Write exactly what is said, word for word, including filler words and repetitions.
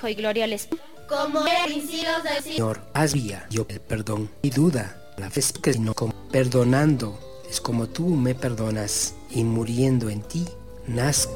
y gloria al Espíritu. Como era en siglos del siglo. Señor, haz vía yo el perdón y duda, la fe es que sino como perdonando es como tú me perdonas y muriendo en ti nazco.